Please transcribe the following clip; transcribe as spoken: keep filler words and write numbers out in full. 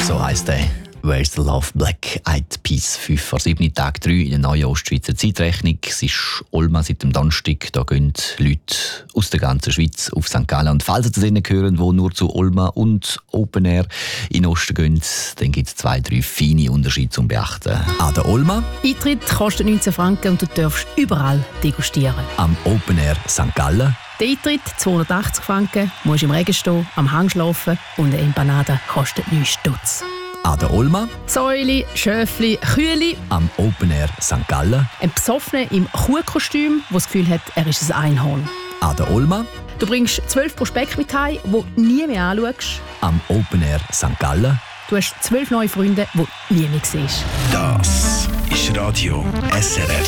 So heisst der «Where's the Love?» Black Eyed Peas. fünf vor sieben, Tag drei in der neuen Ostschweizer Zeitrechnung. Es ist Olma seit dem Donnerstag. Da gehen Leute aus der ganzen Schweiz auf Sankt Gallen. Und falls ihr zu denen gehören, die nur zu Olma und Open Air in den Osten gehen, dann gibt es zwei, drei feine Unterschiede zum Beachten. An der Olma Eintritt kostet neunzehn Franken und du darfst überall degustieren. am Open Air Sankt Gallen Der Eintritt zweihundertachtzig Franken, musst im Regen stehen, am Hang schlafen und eine Empanada kostet neun Stutz. an der Olma Säuli, Schöfli, Kühli, am Open Air Sankt Gallen ein Besoffener im Kuhkostüm, der das Gefühl hat, er ist ein Einhorn. an der Olma Du bringst zwölf Prospekte mit heim, die du nie mehr anschaust. am Open Air Sankt Gallen. Du hast zwölf neue Freunde, die du nie mehr siehst. Das ist Radio S R F.